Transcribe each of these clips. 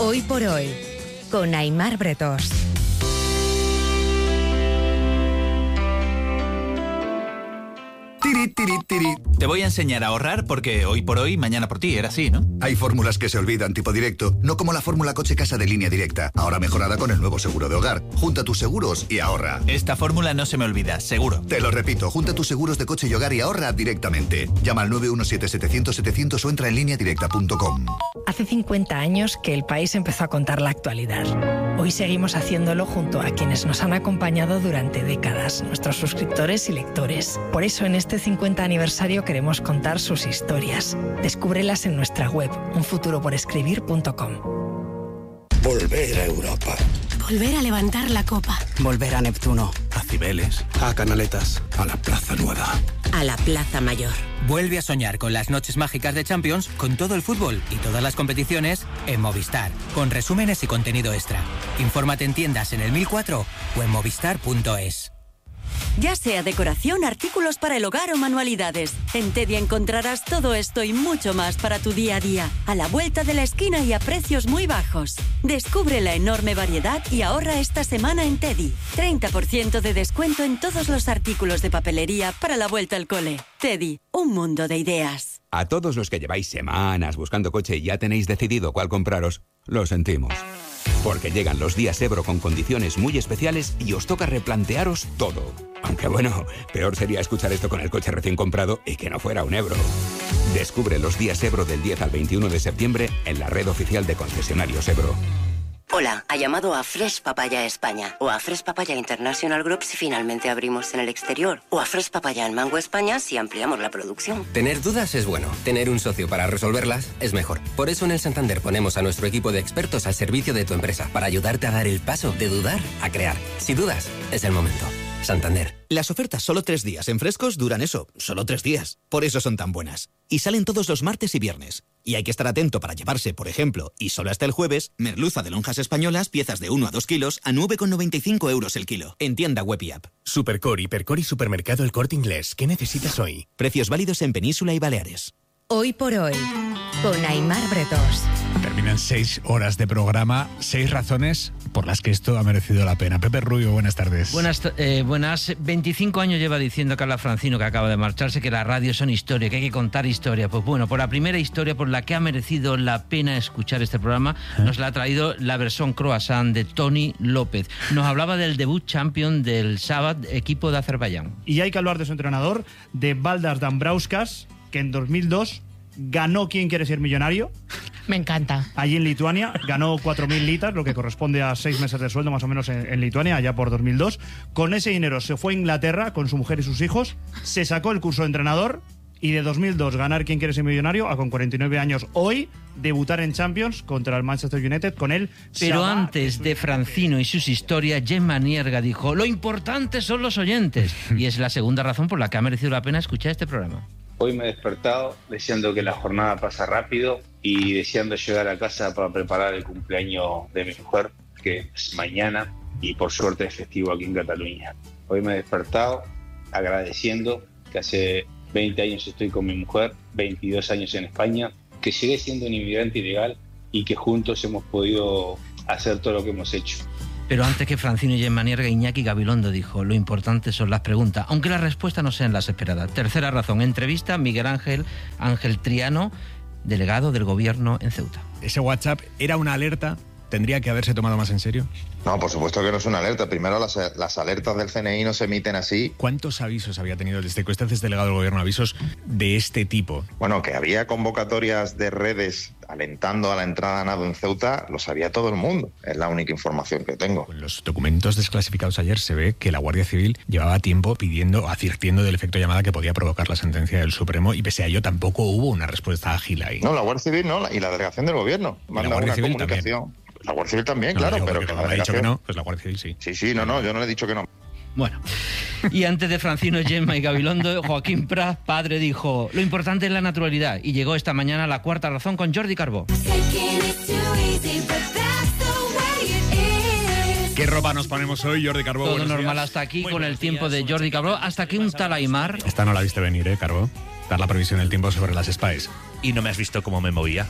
Hoy por hoy, con Aimar Bretos. Te voy a enseñar a ahorrar porque hoy por hoy, mañana por ti, era así, ¿no? Hay fórmulas que se olvidan tipo directo, no como la fórmula coche-casa de Línea Directa, ahora mejorada con el nuevo seguro de hogar. Junta tus seguros y ahorra. Esta fórmula no se me olvida, seguro. Te lo repito, junta tus seguros de coche y hogar y ahorra directamente. Llama al 917-700-700 o entra en lineadirecta.com. Hace 50 años que el país empezó a contar la actualidad. Hoy seguimos haciéndolo junto a quienes nos han acompañado durante décadas, nuestros suscriptores y lectores. Por eso en este 50 aniversario queremos contar sus historias. Descúbrelas en nuestra web, unfuturoporescribir.com. Volver a Europa. Volver a levantar la copa. Volver a Neptuno. A Cibeles. A Canaletas. A la Plaza Nueva. A la Plaza Mayor. Vuelve a soñar con las noches mágicas de Champions, con todo el fútbol y todas las competiciones en Movistar, con resúmenes y contenido extra. Infórmate en tiendas en el 1004 o en movistar.es. Ya sea decoración, artículos para el hogar o manualidades, en Teddy encontrarás todo esto y mucho más para tu día a día, a la vuelta de la esquina y a precios muy bajos. Descubre la enorme variedad y ahorra esta semana en Teddy. 30% de descuento en todos los artículos de papelería para la vuelta al cole. Teddy, un mundo de ideas. A todos los que lleváis semanas buscando coche y ya tenéis decidido cuál compraros, lo sentimos. Porque llegan los días Ebro con condiciones muy especiales y os toca replantearos todo. Aunque bueno, peor sería escuchar esto con el coche recién comprado y que no fuera un Ebro. Descubre los días Ebro del 10 al 21 de septiembre en la red oficial de concesionarios Ebro. Hola, ha llamado a Fresh Papaya España o a Fresh Papaya International Group si finalmente abrimos en el exterior o a Fresh Papaya en Mango España si ampliamos la producción. Tener dudas es bueno, tener un socio para resolverlas es mejor. Por eso en el Santander ponemos a nuestro equipo de expertos al servicio de tu empresa para ayudarte a dar el paso de dudar a crear. Si dudas, es el momento. Santander. Las ofertas solo 3 días en Frescos duran eso, solo 3 días. Por eso son tan buenas. Y salen todos los martes y viernes. Y hay que estar atento para llevarse, por ejemplo, y solo hasta el jueves, merluza de lonjas españolas, piezas de 1 a 2 kilos, a 9,95 € el kilo. En tienda web y app. Supercore, Hipercore y Supermercado El Corte Inglés. ¿Qué necesitas hoy? Precios válidos en Península y Baleares. Hoy por hoy, con Aimar Bretos. Terminan 6 horas de programa, 6 razones por las que esto ha merecido la pena. Pepe Rubio, buenas tardes. Buenas. 25 años lleva diciendo Carla Francino, que acaba de marcharse, que la radio son historia, que hay que contar historia. Pues bueno, por la primera historia por la que ha merecido la pena escuchar este programa, nos la ha traído la versión croissant de Toni López. Nos hablaba del debut champion del sábado, equipo de Azerbaiyán. Y hay que hablar de su entrenador, de Valdas Dambrauskas, que en 2002 ganó ¿Quién quiere ser millonario? Me encanta. Allí en Lituania, ganó 4.000 litas, lo que corresponde a 6 meses de sueldo más o menos en Lituania, allá por 2002. Con ese dinero se fue a Inglaterra con su mujer y sus hijos, se sacó el curso de entrenador y de 2002 ganar ¿Quién quiere ser millonario? A con 49 años hoy debutar en Champions contra el Manchester United con él. Pero antes de Francino y sus historias, Gemma Nierga dijo: lo importante son los oyentes. Y es la segunda razón por la que ha merecido la pena escuchar este programa. Hoy me he despertado deseando que la jornada pasa rápido y deseando llegar a casa para preparar el cumpleaños de mi mujer, que es mañana y por suerte es festivo aquí en Cataluña. Hoy me he despertado agradeciendo que hace 20 años estoy con mi mujer, 22 años en España, que llegué siendo un inmigrante ilegal y que juntos hemos podido hacer todo lo que hemos hecho. Pero antes que Francino y Gemma Nierga, Iñaki Gabilondo dijo: lo importante son las preguntas, aunque las respuestas no sean las esperadas. Tercera razón, entrevista a Miguel Ángel Triano, delegado del gobierno en Ceuta. ¿Ese WhatsApp era una alerta? ¿Tendría que haberse tomado más en serio? No, por supuesto que no es una alerta. Primero, las alertas del CNI no se emiten así. ¿Cuántos avisos había tenido desde que usted es delegado del gobierno? Avisos de este tipo. Bueno, que había convocatorias de redes alentando a la entrada a nado en Ceuta, lo sabía todo el mundo. Es la única información que tengo. En los documentos desclasificados ayer se ve que la Guardia Civil llevaba tiempo advirtiendo del efecto llamada que podía provocar la sentencia del Supremo, y pese a ello tampoco hubo una respuesta ágil ahí. No, la Guardia Civil no, y la delegación del gobierno. Manda la Guardia Civil comunicación. También. La Guardia Civil también, claro, pero que la delegación... dicho que no, pues la Guardia Civil sí. Sí, no, yo no he dicho que no. Bueno, y antes de Francino, Gemma y Gabilondo, Joaquín Prat, padre, dijo: lo importante es la naturalidad. Y llegó esta mañana la cuarta razón con Jordi Carbó. ¿Qué ropa nos ponemos hoy, Jordi Carbó? Todo normal hasta aquí, con el tiempo de Jordi Carbó, hasta que un tal Aimar... Esta no la viste venir, Carbó. dar la previsión del tiempo sobre las SPAES. Y no me has visto cómo me movía.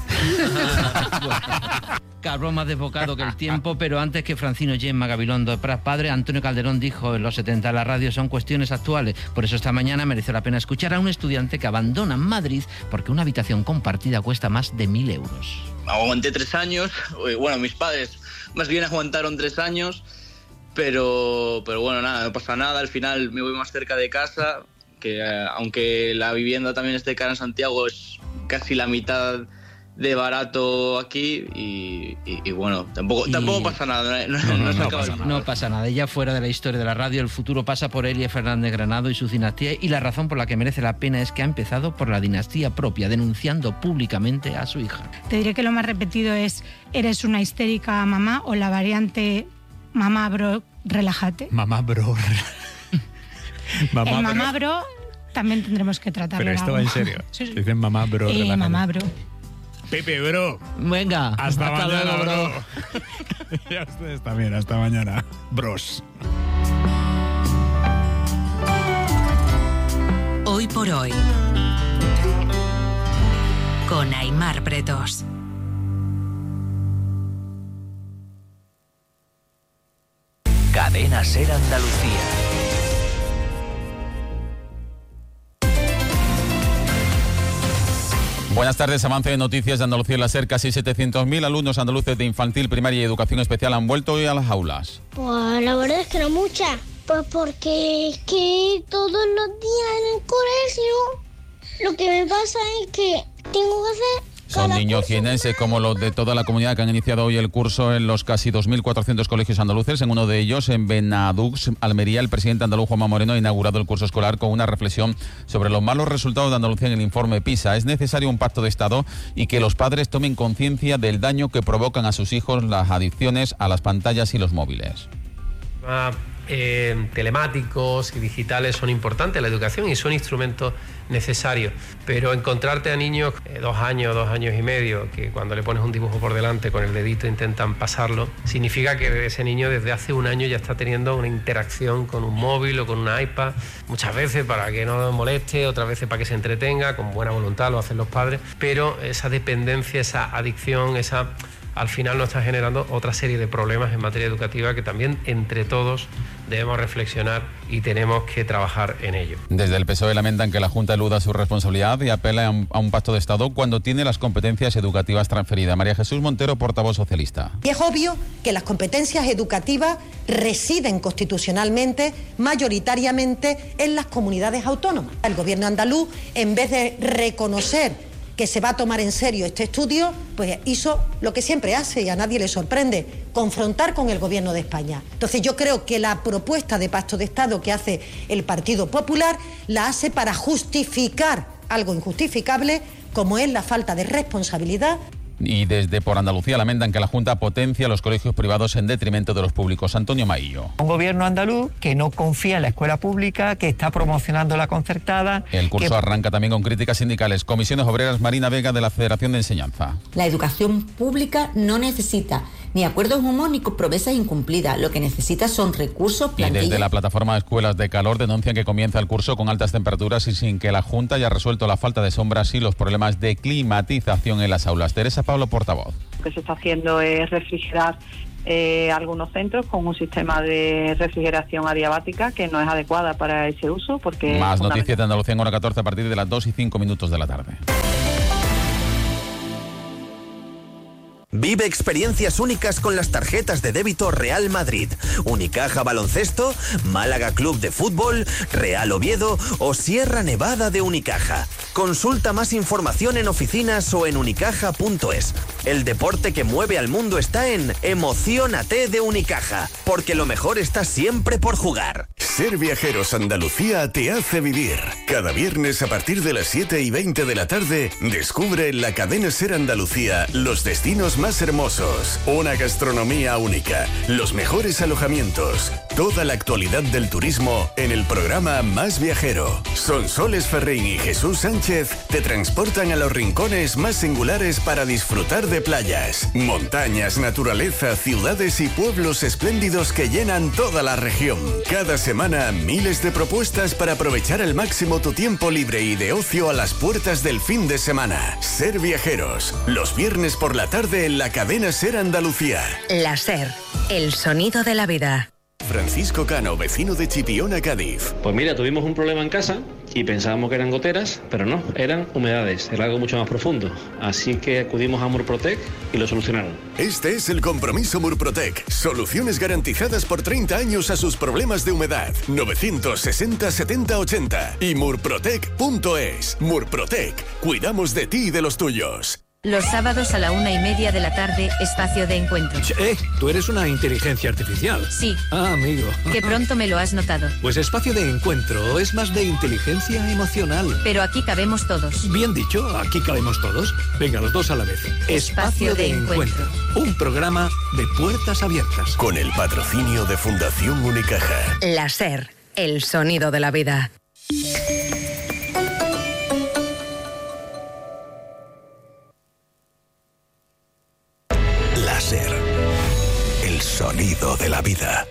Cabrón más desbocado que el tiempo, pero antes que Francino Gemma Gabilondo Prat padre, Antonio Calderón dijo en los 70: la radio son cuestiones actuales. Por eso esta mañana mereció la pena escuchar a un estudiante que abandona Madrid porque una habitación compartida cuesta más de 1.000 euros. Aguanté 3 años, bueno, mis padres más bien aguantaron 3 años, pero bueno, nada, no pasa nada, al final me voy más cerca de casa, que aunque la vivienda también esté cara en Santiago, es casi la mitad de barato aquí y bueno, tampoco pasa nada. No pasa nada. Y ya fuera de la historia de la radio, el futuro pasa por Elia Fernández Granado y su dinastía, y la razón por la que merece la pena es que ha empezado por la dinastía propia, denunciando públicamente a su hija. Te diré que lo más repetido es: eres una histérica mamá, o la variante mamá bro, relájate. Mamá bro. Mamá bro también tendremos que tratarlo. Pero esto va en serio. Sí. Dicen mamá bro, relájate. Mamá bro. Pepe, bro. Venga. Hasta mañana, luego, bro. Y a ustedes también, hasta mañana. Bros. Hoy por hoy. Con Aimar Bretos. Cadena Ser Andalucía. Buenas tardes. Avance de noticias de Andalucía en la SER. Casi 700.000 alumnos andaluces de infantil, primaria y educación especial han vuelto hoy a las aulas. Pues la verdad es que no muchas. Pues porque es que todos los días en el colegio lo que me pasa es que tengo que hacer... Son niños jienenses como los de toda la comunidad que han iniciado hoy el curso en los casi 2.400 colegios andaluces. En uno de ellos, en Benadux, Almería, el presidente andaluz Juanma Moreno ha inaugurado el curso escolar con una reflexión sobre los malos resultados de Andalucía en el informe PISA. Es necesario un pacto de Estado y que los padres tomen conciencia del daño que provocan a sus hijos las adicciones a las pantallas y los móviles. Telemáticos y digitales son importantes en la educación y son instrumentos necesarios, pero encontrarte a niños 2 años, 2 años y medio, que cuando le pones un dibujo por delante con el dedito intentan pasarlo, significa que ese niño desde hace 1 año ya está teniendo una interacción con un móvil o con una iPad, muchas veces para que no moleste, otras veces para que se entretenga, con buena voluntad lo hacen los padres, pero esa dependencia, esa adicción, al final nos está generando otra serie de problemas en materia educativa que también entre todos debemos reflexionar y tenemos que trabajar en ello. Desde el PSOE lamentan que la Junta eluda su responsabilidad y apela a un pacto de Estado cuando tiene las competencias educativas transferidas. María Jesús Montero, portavoz socialista. Y es obvio que las competencias educativas residen constitucionalmente, mayoritariamente, en las comunidades autónomas. El gobierno andaluz, en vez de reconocer que se va a tomar en serio este estudio, pues hizo lo que siempre hace y a nadie le sorprende: confrontar con el gobierno de España. Entonces yo creo que la propuesta de pacto de Estado que hace el Partido Popular la hace para justificar algo injustificable, como es la falta de responsabilidad. Y desde Por Andalucía lamentan que la Junta potencia los colegios privados en detrimento de los públicos. Antonio Maillo. Un gobierno andaluz que no confía en la escuela pública, que está promocionando la concertada. El curso arranca también con críticas sindicales. Comisiones Obreras, Marina Vega, de la Federación de Enseñanza. La educación pública no necesita ni acuerdos humos ni promesas incumplidas. Lo que necesita son recursos, plantillas. Y desde la plataforma Escuelas de Calor denuncian que comienza el curso con altas temperaturas y sin que la Junta haya resuelto la falta de sombras y los problemas de climatización en las aulas. Teresa Pablo, portavoz. Lo que se está haciendo es refrigerar algunos centros con un sistema de refrigeración adiabática que no es adecuada para ese uso. Porque más noticias de Andalucía en hora 14 a partir de las 2:05 de la tarde. Vive experiencias únicas con las tarjetas de débito Real Madrid, Unicaja Baloncesto, Málaga Club de Fútbol, Real Oviedo o Sierra Nevada de Unicaja. Consulta más información en oficinas o en unicaja.es. El deporte que mueve al mundo está en Emociónate de Unicaja, porque lo mejor está siempre por jugar. Ser Viajeros Andalucía te hace vivir. Cada viernes a partir de las 7:20 de la tarde, descubre en la cadena Ser Andalucía los destinos más hermosos, una gastronomía única, los mejores alojamientos, toda la actualidad del turismo en el programa Más Viajero. Sonsoles Ferrín y Jesús Sánchez te transportan a los rincones más singulares para disfrutar de playas, montañas, naturaleza, ciudades y pueblos espléndidos que llenan toda la región. Cada semana semana, miles de propuestas para aprovechar al máximo tu tiempo libre y de ocio a las puertas del fin de semana. Ser Viajeros, los viernes por la tarde en la cadena SER Andalucía. La SER, el sonido de la vida. Francisco Cano, vecino de Chipiona, Cádiz. Pues mira, tuvimos un problema en casa y pensábamos que eran goteras, pero no, eran humedades, era algo mucho más profundo. Así que acudimos a Murprotec y lo solucionaron. Este es el compromiso Murprotec. Soluciones garantizadas por 30 años a sus problemas de humedad. 960 70 80 y murprotec.es. Murprotec, cuidamos de ti y de los tuyos. Los sábados a la 1:30 de la tarde, espacio de encuentro. Tú eres una inteligencia artificial. Sí. Ah, amigo. Que pronto me lo has notado. Pues espacio de encuentro es más de inteligencia emocional. Pero aquí cabemos todos. Bien dicho, aquí cabemos todos. Venga, los dos a la vez. Espacio de encuentro. Un programa de puertas abiertas. Con el patrocinio de Fundación Unicaja. La SER, el sonido de la vida. SER, el sonido de la vida.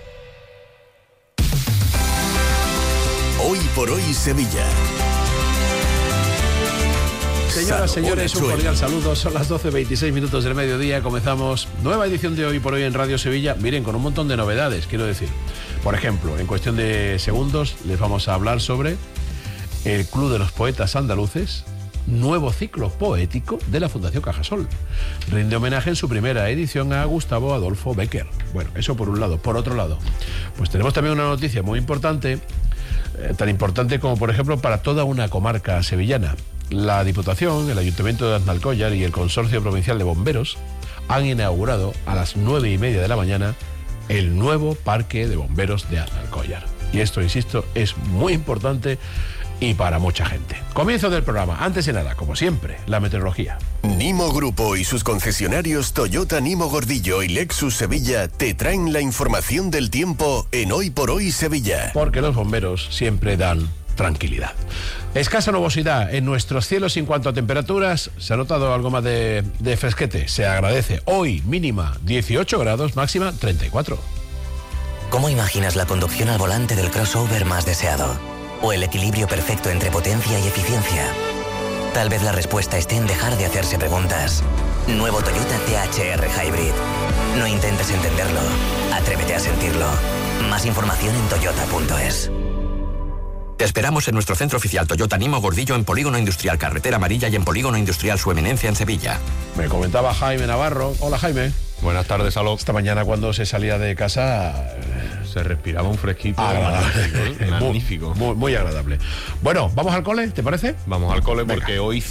Hoy por hoy Sevilla. Señoras, señores, un cordial saludo. Son las 12:26 minutos del mediodía. Comenzamos nueva edición de Hoy por Hoy en Radio Sevilla. Miren, con un montón de novedades, quiero decir. Por ejemplo, en cuestión de segundos les vamos a hablar sobre el Club de los Poetas Andaluces, nuevo ciclo poético de la Fundación Cajasol. Rinde homenaje en su primera edición a Gustavo Adolfo Bécquer. Bueno, eso por un lado. Por otro lado, pues tenemos también una noticia muy importante, tan importante como, por ejemplo, para toda una comarca sevillana. La Diputación, el Ayuntamiento de Aznalcóllar y el Consorcio Provincial de Bomberos han inaugurado a las 9:30 de la mañana el nuevo Parque de Bomberos de Aznalcóllar. Y esto, insisto, es muy importante y para mucha gente. Comienzo del programa. Antes de nada, como siempre, la meteorología. Nimo Grupo y sus concesionarios Toyota Nimo Gordillo y Lexus Sevilla te traen la información del tiempo en Hoy por Hoy Sevilla. Porque los bomberos siempre dan tranquilidad. Escasa nubosidad en nuestros cielos en cuanto a temperaturas. Se ha notado algo más de fresquete. Se agradece. Hoy mínima 18 grados, máxima 34. ¿Cómo imaginas la conducción al volante del crossover más deseado? ¿O el equilibrio perfecto entre potencia y eficiencia? Tal vez la respuesta esté en dejar de hacerse preguntas. Nuevo Toyota CHR Hybrid. No intentes entenderlo, atrévete a sentirlo. Más información en toyota.es. Te esperamos en nuestro centro oficial Toyota Nimo Gordillo en Polígono Industrial Carretera Amarilla y en Polígono Industrial Su Eminencia en Sevilla. Me comentaba Jaime Navarro. Hola, Jaime. Buenas tardes, Aló. Esta mañana cuando se salía de casa se respiraba un fresquito magnífico. Muy agradable. Bueno, ¿vamos al cole? ¿Te parece? Vamos al cole. Venga. Porque hoy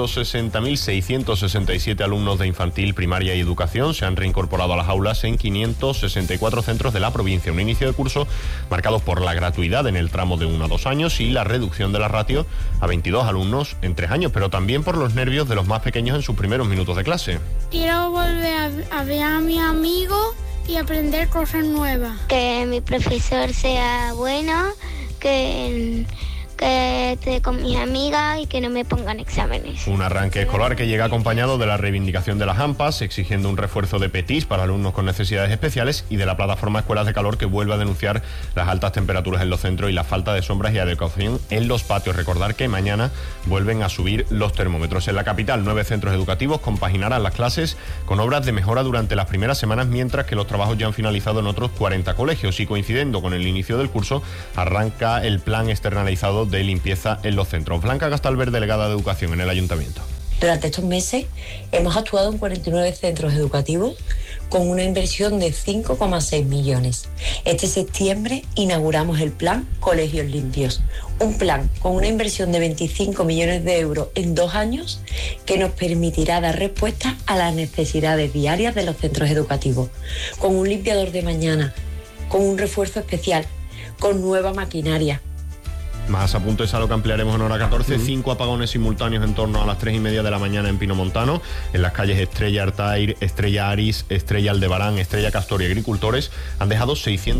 160.667 alumnos de infantil, primaria y educación se han reincorporado a las aulas en 564 centros de la provincia. Un inicio de curso marcado por la gratuidad en el tramo de 1 a 2 años y la reducción de la ratio a 22 alumnos en 3 años, pero también por los nervios de los más pequeños en sus primeros minutos de clase. Quiero volver a ver a mi amigo y aprender cosas nuevas. Que mi profesor sea bueno, que esté con mis amigas y que no me pongan exámenes. Un arranque escolar que llega acompañado de la reivindicación de las AMPAs, exigiendo un refuerzo de PETIS para alumnos con necesidades especiales y de la plataforma Escuelas de Calor, que vuelve a denunciar las altas temperaturas en los centros y la falta de sombras y adecuación en los patios. Recordar que mañana vuelven a subir los termómetros. En la capital, 9 centros educativos compaginarán las clases con obras de mejora durante las primeras semanas, mientras que los trabajos ya han finalizado en otros 40 colegios y, coincidiendo con el inicio del curso, arranca el plan externalizado de limpieza en los centros. Blanca Gastalver, delegada de Educación en el Ayuntamiento. Durante estos meses hemos actuado en 49 centros educativos con una inversión de 5,6 millones. Este septiembre inauguramos el plan Colegios Limpios, un plan con una inversión de 25 millones de euros en 2 años que nos permitirá dar respuesta a las necesidades diarias de los centros educativos, con un limpiador de mañana, con un refuerzo especial, con nueva maquinaria. Más apuntes a lo que ampliaremos en hora 14. 5 apagones simultáneos en torno a las 3:30 de la mañana en Pinomontano, en las calles Estrella Artair, Estrella Aris, Estrella Aldebarán, Estrella Castor y Agricultores. Han dejado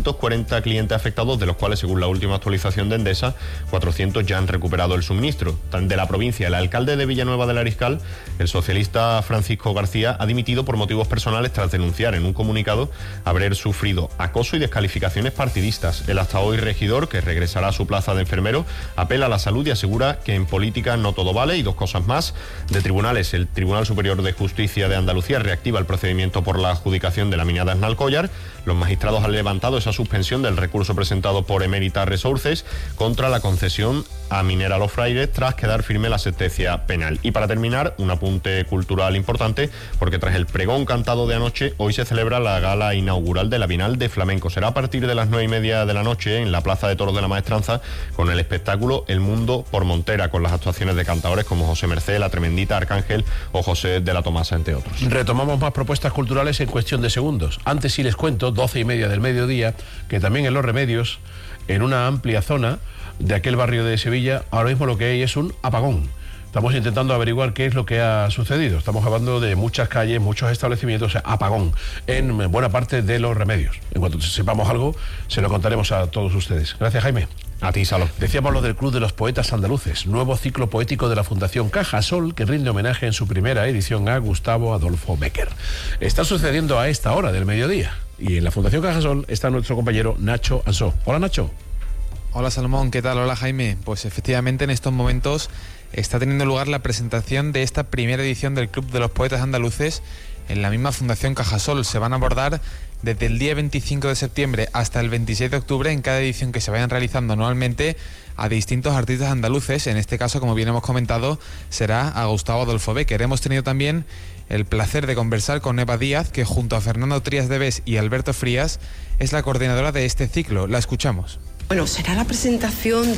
640 clientes afectados, de los cuales, según la última actualización de Endesa, 400 ya han recuperado el suministro. De la provincia, el alcalde de Villanueva del Ariscal, el socialista Francisco García, ha dimitido por motivos personales tras denunciar en un comunicado haber sufrido acoso y descalificaciones partidistas. El hasta hoy regidor, que regresará a su plaza de enfermero, apela a la salud y asegura que en política no todo vale. Y dos cosas más. De tribunales, el Tribunal Superior de Justicia de Andalucía reactiva el procedimiento por la adjudicación de la minada Esnalcollar. Los magistrados han levantado esa suspensión del recurso presentado por Emerita Resources contra la concesión a Minera Los Frailes tras quedar firme la sentencia penal. Y para terminar, un apunte cultural importante, porque tras el pregón cantado de anoche, hoy se celebra la gala inaugural de la Bienal de Flamenco. Será a partir de las 9:30 de la noche en la Plaza de Toros de la Maestranza, con el espectáculo El Mundo por Montera, con las actuaciones de cantadores como José Merced, La Tremendita, Arcángel o José de la Tomasa, entre otros. Retomamos más propuestas culturales en cuestión de segundos. Antes sí les cuento, 12:30 del mediodía, que también en Los Remedios, en una amplia zona de aquel barrio de Sevilla, ahora mismo lo que hay es un apagón. Estamos intentando averiguar qué es lo que ha sucedido. Estamos hablando de muchas calles, muchos establecimientos, o sea, apagón en buena parte de Los Remedios. En cuanto sepamos algo, se lo contaremos a todos ustedes. Gracias, Jaime. A ti, Salo. Decíamos lo del Club de los Poetas Andaluces, nuevo ciclo poético de la Fundación Cajasol, que rinde homenaje en su primera edición a Gustavo Adolfo Bécquer. Está sucediendo a esta hora del mediodía. Y en la Fundación Cajasol está nuestro compañero Nacho Ansó. Hola, Nacho. Hola, Salomón. ¿Qué tal? Hola, Jaime. Pues efectivamente en estos momentos está teniendo lugar la presentación de esta primera edición del Club de los Poetas Andaluces en la misma Fundación Cajasol. Se van a abordar desde el día 25 de septiembre hasta el 26 de octubre en cada edición que se vayan realizando anualmente a distintos artistas andaluces. En este caso, como bien hemos comentado, será a Gustavo Adolfo Bécquer. Hemos tenido también el placer de conversar con Eva Díaz, que junto a Fernando Trías de Bes y Alberto Frías es la coordinadora de este ciclo. La escuchamos. Bueno, será la presentación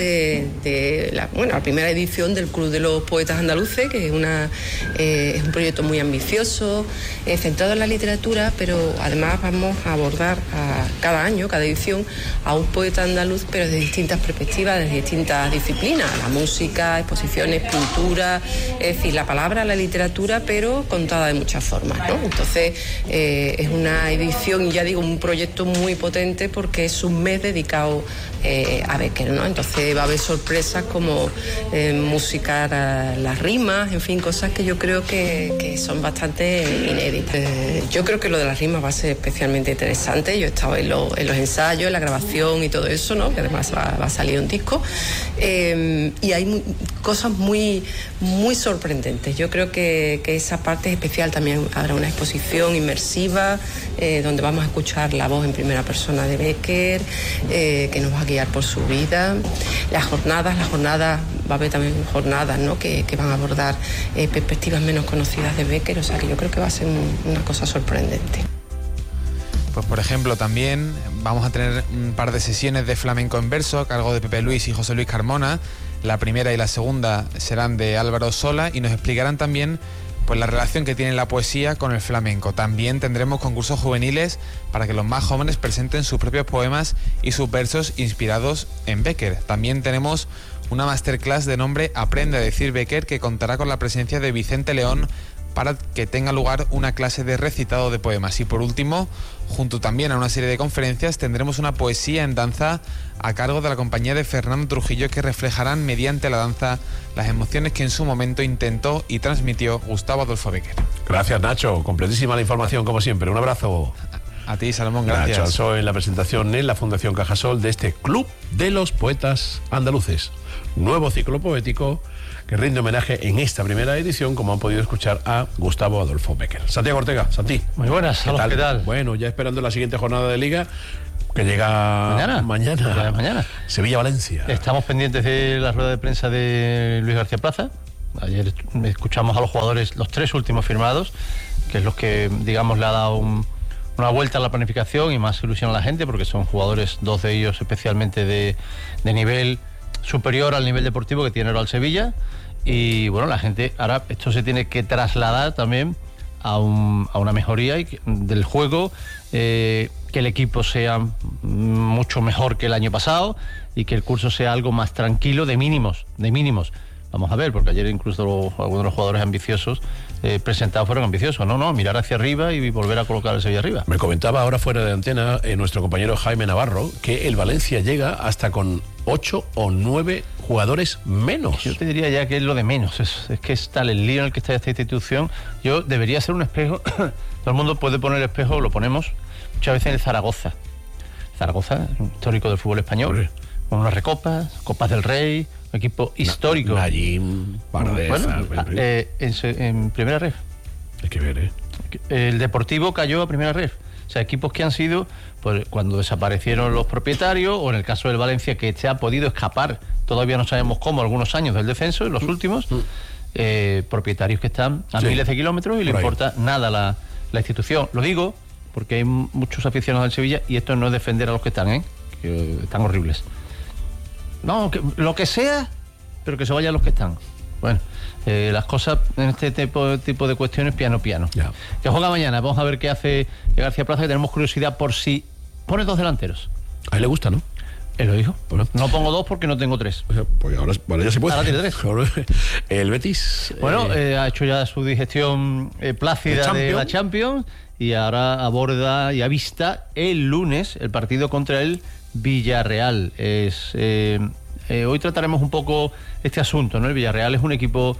de la primera edición del Club de los Poetas Andaluces, que es un proyecto muy ambicioso, centrado en la literatura, pero además vamos a abordar cada año, cada edición, a un poeta andaluz, pero desde distintas perspectivas, desde distintas disciplinas, la música, exposiciones, pintura, es decir, la palabra, la literatura, pero contada de muchas formas, ¿no? Entonces, es una edición, ya digo, un proyecto muy potente porque es un mes dedicado a Bécquer, ¿no? Entonces va a haber sorpresas como música, las rimas, en fin, cosas que yo creo que son bastante inéditas. Yo creo que lo de las rimas va a ser especialmente interesante. Yo he estado en los ensayos, en la grabación y todo eso, ¿no? Que además va a salir un disco. Y hay cosas muy, muy sorprendentes. Yo creo que esa parte es especial. También habrá una exposición inmersiva donde vamos a escuchar la voz en primera persona de Bécquer, que nos va a guiar por su vida. Las jornadas, va a haber también jornadas, ¿no? que van a abordar perspectivas menos conocidas de Bécquer, o sea que yo creo que va a ser una cosa sorprendente. Pues por ejemplo también vamos a tener un par de sesiones de flamenco en verso a cargo de Pepe Luis y José Luis Carmona. La primera y la segunda serán de Álvaro Sola y nos explicarán también pues la relación que tiene la poesía con el flamenco. También tendremos concursos juveniles para que los más jóvenes presenten sus propios poemas y sus versos inspirados en Bécquer. También tenemos una masterclass de nombre Aprende a decir Bécquer, que contará con la presencia de Vicente León para que tenga lugar una clase de recitado de poemas. Y por último, junto también a una serie de conferencias, tendremos una poesía en danza a cargo de la compañía de Fernando Trujillo, que reflejarán mediante la danza las emociones que en su momento intentó y transmitió Gustavo Adolfo Bécquer. Gracias, Nacho. Completísima la información, como siempre. Un abrazo. A ti, Salomón, gracias. Nacho Ansó en la presentación en la Fundación Cajasol de este Club de los Poetas Andaluces. Nuevo ciclo poético que rinde homenaje en esta primera edición, como han podido escuchar, a Gustavo Adolfo Bécquer. Santiago Ortega, Santi. Muy buenas, ¿qué tal? Bueno, ya esperando la siguiente jornada de Liga, que llega mañana. Sevilla-Valencia. Estamos pendientes de la rueda de prensa de Luis García Plaza. Ayer escuchamos a los jugadores, los 3 últimos firmados, que es los que, digamos, le ha dado una vuelta a la planificación y más ilusión a la gente, porque son jugadores, 2 de ellos especialmente de nivel superior al nivel deportivo que tiene ahora el Sevilla. Y bueno, la gente, ahora esto se tiene que trasladar también a una mejoría del juego, que el equipo sea mucho mejor que el año pasado y que el curso sea algo más tranquilo, de mínimos. Vamos a ver, porque ayer incluso algunos de los jugadores ambiciosos presentados fueron ambiciosos. No, mirar hacia arriba y volver a colocar el Sevilla arriba. Me comentaba ahora fuera de antena nuestro compañero Jaime Navarro que el Valencia llega hasta con 8 o 9 jugadores menos. Yo te diría ya que es lo de menos. Es que es tal el lío en el que está esta institución. Debería ser un espejo. Todo el mundo puede poner el espejo, lo ponemos muchas veces en el Zaragoza. Zaragoza, un histórico del fútbol español, con unas recopas, Copas del Rey, un equipo histórico. Allí, en primera red. Hay que ver, El Deportivo cayó a primera red. O sea, equipos que han sido, pues, cuando desaparecieron los propietarios, o en el caso del Valencia, que se ha podido escapar, todavía no sabemos cómo, algunos años del descenso, en los últimos, propietarios que están a miles de kilómetros y le importa nada la institución. Lo digo porque hay muchos aficionados del Sevilla y esto no es defender a los que están, que están horribles. No, lo que sea, pero que se vayan los que están. Bueno, las cosas en este tipo de cuestiones, piano. Ya. Que juega mañana, vamos a ver qué hace García Plaza, que tenemos curiosidad por si pone 2 delanteros. A él le gusta, ¿no? Él lo dijo. Bueno. No pongo 2 porque no tengo 3. Pues ahora ya se puede. Ahora tiene 3. El Betis. Bueno, ha hecho ya su digestión plácida de la Champions y ahora aborda y avista el lunes el partido contra el Villarreal. Hoy trataremos un poco este asunto, ¿no? El Villarreal es un equipo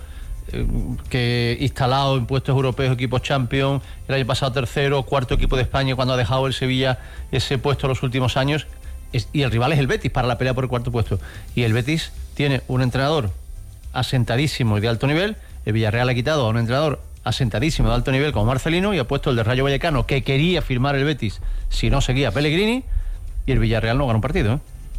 que instalado en puestos europeos, equipos Champions, el año pasado tercero, cuarto equipo de España cuando ha dejado el Sevilla ese puesto los últimos años, y el rival es el Betis para la pelea por el cuarto puesto. Y el Betis tiene un entrenador asentadísimo y de alto nivel. El Villarreal ha quitado a un entrenador asentadísimo de alto nivel como Marcelino y ha puesto el de Rayo Vallecano, que quería firmar el Betis si no seguía Pellegrini, y el Villarreal no gana un partido.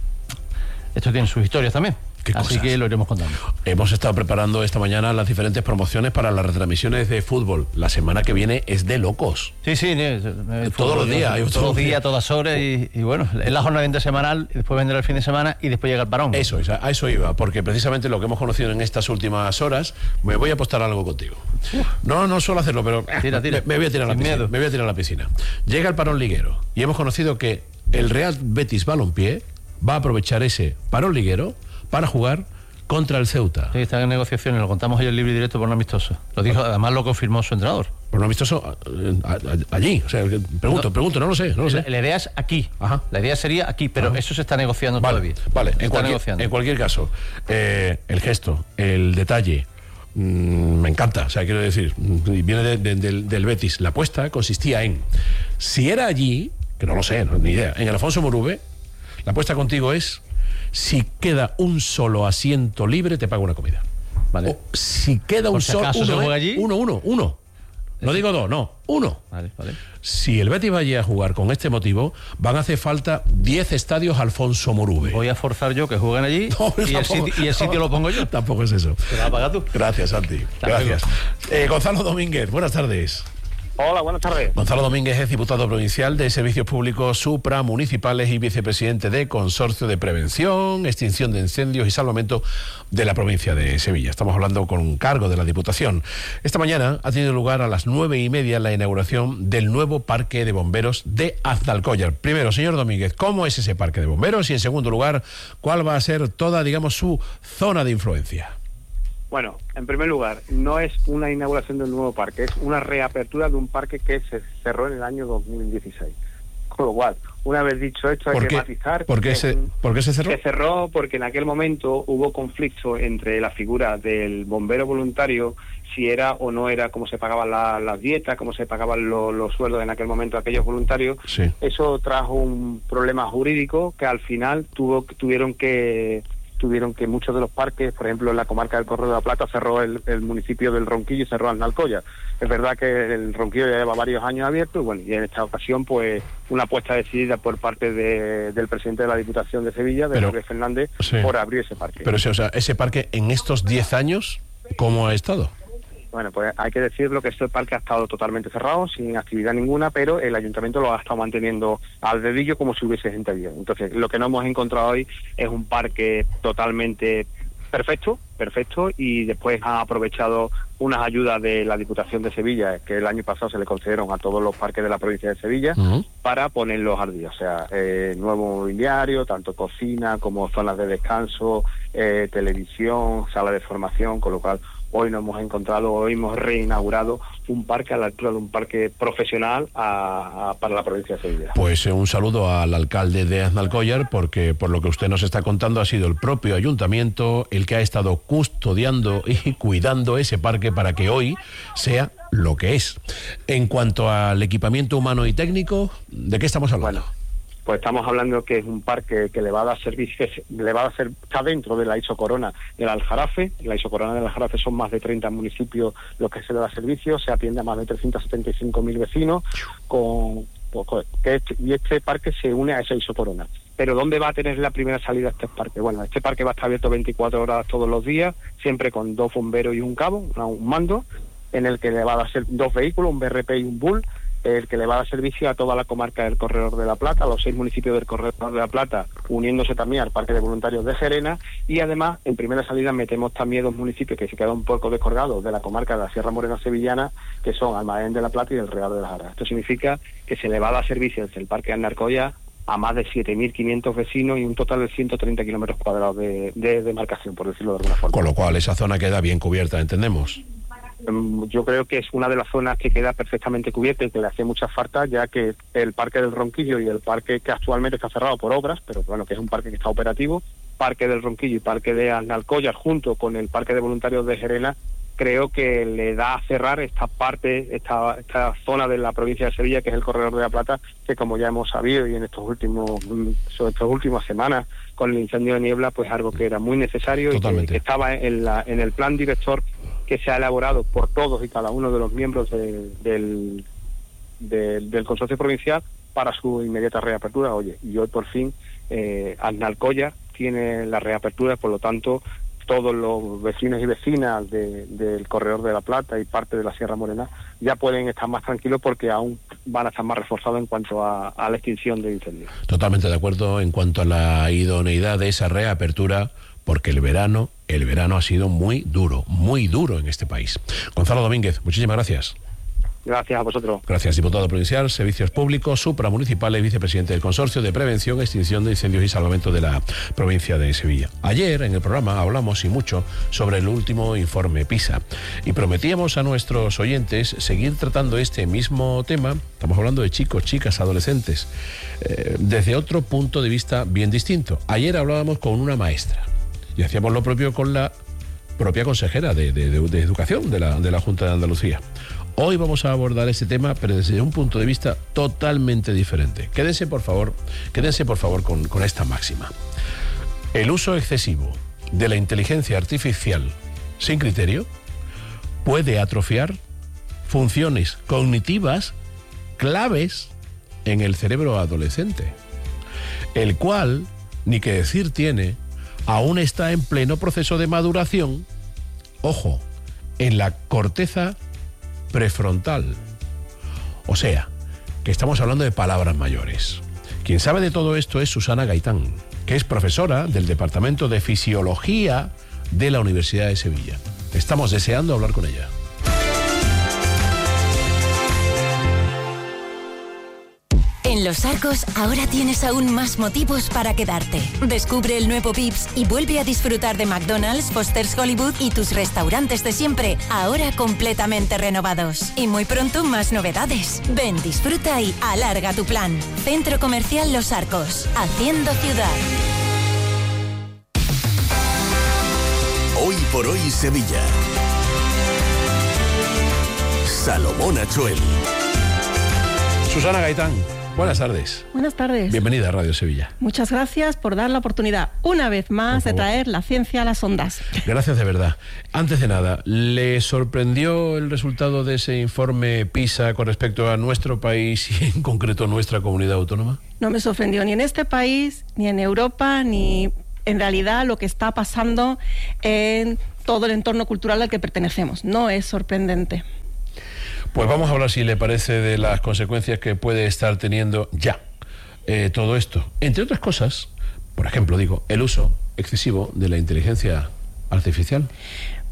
Esto tiene sus historias también. Así que lo iremos contando. Hemos estado preparando esta mañana las diferentes promociones para las retransmisiones de fútbol. La semana que viene es de locos. Sí. Todos los días. Todos los días, todas horas. Y bueno, es la jornada semanal, y después vendrá el fin de semana y después llega el parón. A eso iba, porque precisamente lo que hemos conocido en estas últimas horas, me voy a apostar algo contigo. No suelo hacerlo, pero tira. Me voy a tirar a la piscina. Llega el parón liguero y hemos conocido que el Real Betis Balompié va a aprovechar ese parón liguero para jugar contra el Ceuta. Sí, están en negociaciones, lo contamos ayer libre y directo por un amistoso. Lo dijo, además lo confirmó su entrenador. Por un amistoso allí, o sea, pregunto, no lo sé. La idea es aquí. Ajá. La idea sería aquí, pero eso se está negociando todavía. Vale, en cualquier caso, el gesto, el detalle, me encanta, o sea, quiero decir, viene del Betis. La apuesta consistía en, si era allí, que no lo sé, ni idea, en el Alfonso Morube, la apuesta contigo es, si queda un solo asiento libre, te pago una comida. Vale. O si queda un solo... ¿Se juega allí? Uno. No digo 2, no. 1. Vale. Si el Betis vaya a jugar con este motivo, van a hacer falta 10 estadios Alfonso Morube. Voy a forzar yo que jueguen allí y el sitio lo pongo yo. Tampoco es eso. ¿Te vas a pagar tú? Gracias, Santi. Gracias. Gonzalo Domínguez, buenas tardes. Hola, buenas tardes. Gonzalo Domínguez es diputado provincial de Servicios Públicos Supramunicipales y vicepresidente de Consorcio de Prevención, Extinción de Incendios y Salvamento de la provincia de Sevilla. Estamos hablando con un cargo de la Diputación. Esta mañana ha tenido lugar a las 9:30 la inauguración del nuevo Parque de Bomberos de Aznalcóllar. Primero, señor Domínguez, ¿cómo es ese Parque de Bomberos? Y en segundo lugar, ¿cuál va a ser toda, digamos, su zona de influencia? Bueno, en primer lugar, no es una inauguración del nuevo parque, es una reapertura de un parque que se cerró en el año 2016. Con lo cual, una vez dicho esto, hay que matizar. ¿Por qué se cerró? Se cerró porque en aquel momento hubo conflicto entre la figura del bombero voluntario, si era o no era, cómo se pagaban las dietas, cómo se pagaban los sueldos en aquel momento a aquellos voluntarios. Sí. Eso trajo un problema jurídico que al final tuvieron que muchos de los parques, por ejemplo en la comarca del Correo de la Plata, cerró el municipio del Ronquillo y cerró Aznalcóllar. Es verdad que el Ronquillo ya lleva varios años abierto y en esta ocasión pues una apuesta decidida por parte del presidente de la Diputación de Sevilla, de Jorge Fernández, por abrir ese parque. Pero ese parque en estos 10 años, ¿cómo ha estado? Bueno, pues hay que decirlo que este parque ha estado totalmente cerrado, sin actividad ninguna, pero el ayuntamiento lo ha estado manteniendo al dedillo como si hubiese gente bien. Entonces, lo que no hemos encontrado hoy es un parque totalmente perfecto, y después ha aprovechado unas ayudas de la Diputación de Sevilla, que el año pasado se le concedieron a todos los parques de la provincia de Sevilla, para ponerlos al día. O sea, nuevo mobiliario, tanto cocina como zonas de descanso, televisión, sala de formación, con lo cual hoy hemos reinaugurado un parque a la altura de un parque profesional para la provincia de Sevilla. Pues un saludo al alcalde de Aznalcóllar, porque por lo que usted nos está contando ha sido el propio ayuntamiento el que ha estado custodiando y cuidando ese parque para que hoy sea lo que es. En cuanto al equipamiento humano y técnico, ¿de qué estamos hablando? Bueno, pues estamos hablando que es un parque que le va a dar servicios, está dentro de la ISO-Corona del Aljarafe. La ISO-Corona del Aljarafe son más de 30 municipios los que se le da servicio, se atiende a más de 375.000 vecinos, y este parque se une a esa ISO-Corona. Pero ¿dónde va a tener la primera salida este parque? Bueno, este parque va a estar abierto 24 horas todos los días, siempre con 2 bomberos y un cabo, un mando, en el que le va a dar 2 vehículos, un BRP y un Bull, el que le va a dar servicio a toda la comarca del Corredor de la Plata, a los 6 municipios del Corredor de la Plata, uniéndose también al Parque de Voluntarios de Gerena, y además en primera salida metemos también 2 municipios que se quedan un poco descolgados de la comarca de la Sierra Morena Sevillana, que son Almadén de la Plata y el Real de la Jara. Esto significa que se le va a dar servicio desde el Parque de Aznalcóllar a más de 7.500 vecinos y un total de 130 kilómetros cuadrados de demarcación, por decirlo de alguna forma. Con lo cual esa zona queda bien cubierta, ¿entendemos? Yo creo que es una de las zonas que queda perfectamente cubierta y que le hace mucha falta, ya que el Parque del Ronquillo y el parque que actualmente está cerrado por obras, pero bueno, que es un parque que está operativo, Parque del Ronquillo y Parque de Aznalcóllar, junto con el Parque de Voluntarios de Gerena, creo que le da a cerrar esta zona de la provincia de Sevilla, que es el Corredor de la Plata, que como ya hemos sabido y en sobre estas últimas semanas con el incendio de Niebla, pues algo que era muy necesario. Totalmente. Y que estaba en el plan director que se ha elaborado por todos y cada uno de los miembros del Consorcio Provincial para su inmediata reapertura. Oye, y hoy por fin Aznalcóllar tiene la reapertura, por lo tanto todos los vecinos y vecinas del Corredor de la Plata y parte de la Sierra Morena ya pueden estar más tranquilos, porque aún van a estar más reforzados en cuanto a la extinción de incendios. Totalmente de acuerdo en cuanto a la idoneidad de esa reapertura, porque el verano ha sido muy duro en este país. Gonzalo Domínguez, muchísimas gracias. Gracias a vosotros. Gracias, diputado provincial, Servicios Públicos, supramunicipales, vicepresidente del Consorcio de Prevención, Extinción de Incendios y Salvamento de la provincia de Sevilla. Ayer en el programa hablamos y mucho sobre el último informe PISA y prometíamos a nuestros oyentes seguir tratando este mismo tema. Estamos hablando de chicos, chicas, adolescentes, desde otro punto de vista bien distinto. Ayer hablábamos con una maestra y hacíamos lo propio con la propia consejera de Educación de la Junta de Andalucía. Hoy vamos a abordar este tema, pero desde un punto de vista totalmente diferente. Quédense por favor con esta máxima. El uso excesivo de la inteligencia artificial sin criterio puede atrofiar funciones cognitivas claves en el cerebro adolescente, el cual, ni que decir tiene, aún está en pleno proceso de maduración, ojo, en la corteza prefrontal. O sea, que estamos hablando de palabras mayores. Quien sabe de todo esto es Susana Gaitán, que es profesora del Departamento de Fisiología de la Universidad de Sevilla. Estamos deseando hablar con ella. En Los Arcos ahora tienes aún más motivos para quedarte. Descubre el nuevo Vips y vuelve a disfrutar de McDonald's, Foster's Hollywood y tus restaurantes de siempre, ahora completamente renovados. Y muy pronto más novedades. Ven, disfruta y alarga tu plan. Centro Comercial Los Arcos, haciendo ciudad. Hoy por hoy Sevilla. Salomón Achuel. Susana Gaitán, buenas tardes. Buenas tardes. Bienvenida a Radio Sevilla. Muchas gracias por dar la oportunidad, una vez más, de traer la ciencia a las ondas. Gracias de verdad. Antes de nada, ¿le sorprendió el resultado de ese informe PISA con respecto a nuestro país y en concreto nuestra comunidad autónoma? No me sorprendió ni en este país, ni en Europa, ni en realidad lo que está pasando en todo el entorno cultural al que pertenecemos. No es sorprendente. Pues vamos a hablar, si le parece, de las consecuencias que puede estar teniendo ya todo esto. Entre otras cosas, por ejemplo, el uso excesivo de la inteligencia artificial.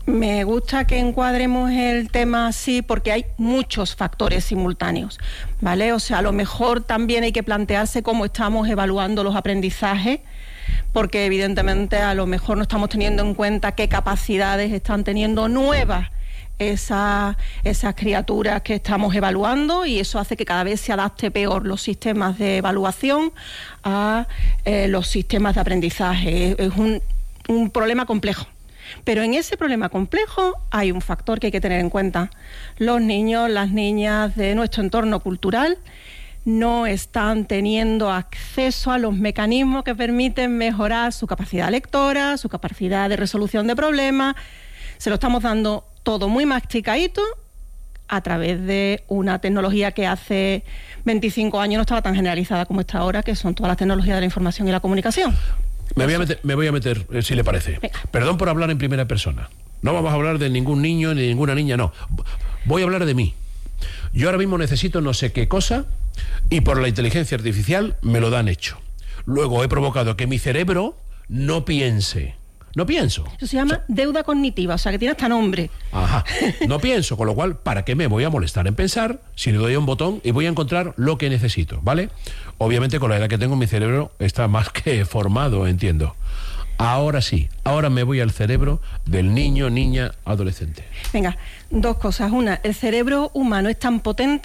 Me gusta que encuadremos el tema así porque hay muchos factores simultáneos, ¿vale? O sea, a lo mejor también hay que plantearse cómo estamos evaluando los aprendizajes, porque evidentemente a lo mejor no estamos teniendo en cuenta qué capacidades están teniendo nuevas esas criaturas que estamos evaluando, y eso hace que cada vez se adapte peor los sistemas de evaluación a los sistemas de aprendizaje. Es un problema complejo. Pero en ese problema complejo hay un factor que hay que tener en cuenta. Los niños, las niñas de nuestro entorno cultural no están teniendo acceso a los mecanismos que permiten mejorar su capacidad lectora, su capacidad de resolución de problemas. Se lo estamos dando todo muy masticadito a través de una tecnología que hace 25 años no estaba tan generalizada como está ahora, que son todas las tecnologías de la información y la comunicación. Me voy a meter, si le parece. Venga. Perdón por hablar en primera persona. No vamos a hablar de ningún niño ni de ninguna niña, no. Voy a hablar de mí. Yo ahora mismo necesito no sé qué cosa y por la inteligencia artificial me lo dan hecho. Luego he provocado que mi cerebro no piense. No pienso. Eso se llama deuda cognitiva, o sea que tiene hasta nombre. Ajá. No pienso, con lo cual, ¿para qué me voy a molestar en pensar si le doy a un botón y voy a encontrar lo que necesito, ¿vale? Obviamente con la edad que tengo mi cerebro está más que formado, entiendo. Ahora sí, ahora me voy al cerebro del niño, niña, adolescente. Venga, dos cosas. Una, el cerebro humano es tan potente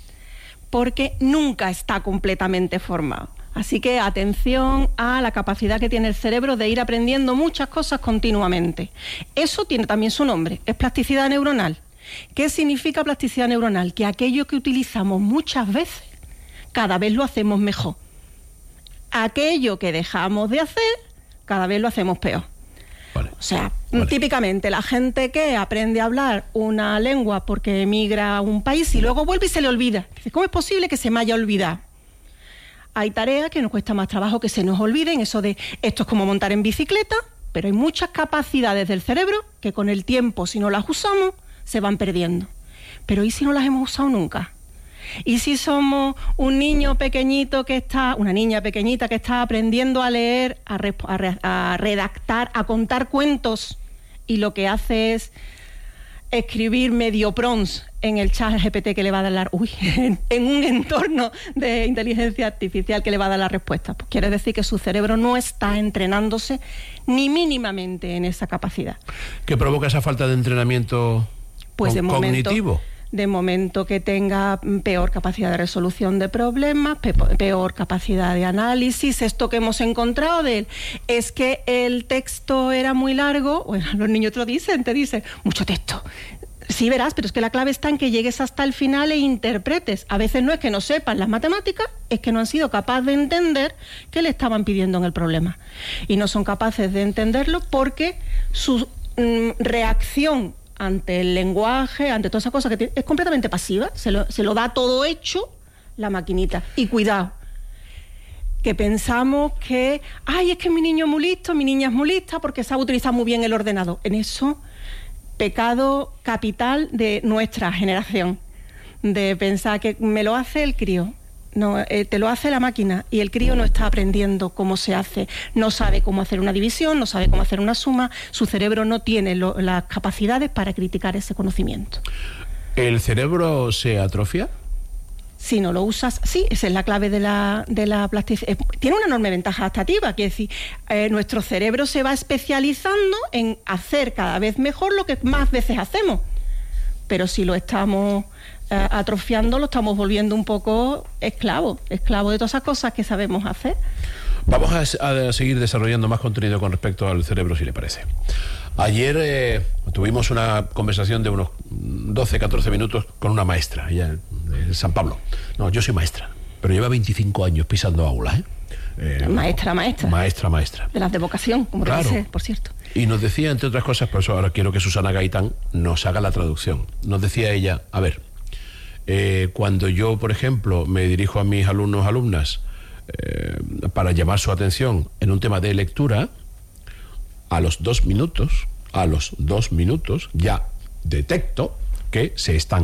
porque nunca está completamente formado. Así que atención a la capacidad que tiene el cerebro de ir aprendiendo muchas cosas continuamente. Eso tiene también su nombre, es plasticidad neuronal. ¿Qué significa plasticidad neuronal? Que aquello que utilizamos muchas veces, cada vez lo hacemos mejor. Aquello que dejamos de hacer, cada vez lo hacemos peor. Vale. O sea, típicamente la gente que aprende a hablar una lengua porque emigra a un país y luego vuelve y se le olvida. ¿Cómo es posible que se me haya olvidado? Hay tareas que nos cuesta más trabajo que se nos olviden, eso de esto es como montar en bicicleta, pero hay muchas capacidades del cerebro que con el tiempo, si no las usamos, se van perdiendo. Pero ¿y si no las hemos usado nunca? ¿Y si somos un niño pequeñito que está, una niña pequeñita que está aprendiendo a leer, a redactar, a contar cuentos, y lo que hace es escribir medio prompts en el chat GPT que le va a dar en un entorno de inteligencia artificial que le va a dar la respuesta? Pues quiere decir que su cerebro no está entrenándose ni mínimamente en esa capacidad. ¿Qué provoca esa falta de entrenamiento cognitivo? De momento que tenga peor capacidad de resolución de problemas, peor capacidad de análisis. Esto que hemos encontrado de él es que el texto era muy largo. Bueno, los niños te dicen, mucho texto. Sí, verás, pero es que la clave está en que llegues hasta el final e interpretes. A veces no es que no sepan las matemáticas, es que no han sido capaces de entender qué le estaban pidiendo en el problema. Y no son capaces de entenderlo porque su reacción ante el lenguaje, ante todas esas cosas que es completamente pasiva, se lo da todo hecho la maquinita. Y cuidado, que pensamos que, es que mi niño es muy listo, mi niña es muy lista porque sabe utilizar muy bien el ordenador. En eso, pecado capital de nuestra generación, de pensar que me lo hace el crío. No, te lo hace la máquina y el crío no está aprendiendo cómo se hace, no sabe cómo hacer una división, no sabe cómo hacer una suma, su cerebro no tiene las capacidades para criticar ese conocimiento. ¿El cerebro se atrofia? Si no lo usas, sí, esa es la clave de la plasticidad. Tiene una enorme ventaja adaptativa, quiere decir, nuestro cerebro se va especializando en hacer cada vez mejor lo que más veces hacemos, pero si lo estamos atrofiando, lo estamos volviendo un poco esclavo de todas esas cosas que sabemos hacer. Vamos a seguir desarrollando más contenido con respecto al cerebro, si le parece. Ayer tuvimos una conversación de unos 12-14 minutos con una maestra, ella de San Pablo. No, yo soy maestra, pero lleva 25 años pisando aulas, Maestra. De las de vocación, como claro. Dice, por cierto. Y nos decía, entre otras cosas, por eso ahora quiero que Susana Gaitán nos haga la traducción. Nos decía ella, a ver, cuando yo, por ejemplo, me dirijo a mis alumnos, alumnas, para llamar su atención en un tema de lectura, a los 2 minutos ya detecto que se están